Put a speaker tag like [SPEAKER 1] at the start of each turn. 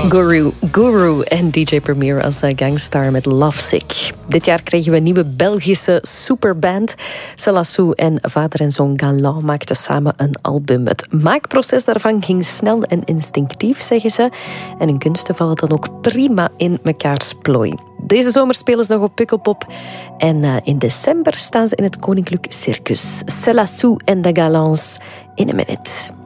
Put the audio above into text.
[SPEAKER 1] Guru en DJ Premier als Gangstar met Lovesick. Dit jaar kregen we een nieuwe Belgische superband. Selassou en vader en zoon Galan maakten samen een album. Het maakproces daarvan ging snel en instinctief, zeggen ze. En hun kunsten vallen dan ook prima in mekaars plooi. Deze zomer spelen ze nog op Pukkelpop. En in december staan ze in het Koninklijk Circus. Selassou en de Galans in een minute.